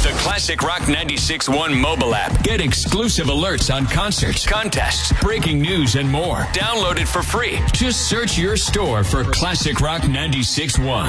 The Classic Rock 96.1 mobile app. Get exclusive alerts on concerts, contests, breaking news, and more. Download it for free. Just search your store for Classic Rock 96.1.